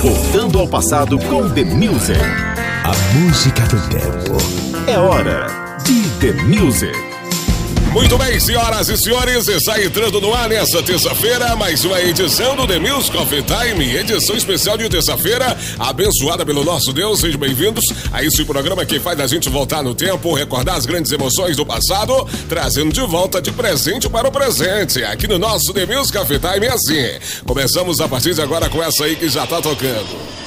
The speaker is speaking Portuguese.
Voltando ao passado com The Music. A música do tempo. É hora de The Music. Muito bem, senhoras e senhores, está entrando no ar nessa terça-feira mais uma edição do The Music Coffee Time, edição especial de terça-feira, abençoada pelo nosso Deus. Sejam bem-vindos a esse programa que faz a gente voltar no tempo, recordar as grandes emoções do passado, trazendo de volta de presente para o presente. Aqui no nosso The Music Coffee Time é assim. Começamos a partir de agora com essa aí que já tá tocando.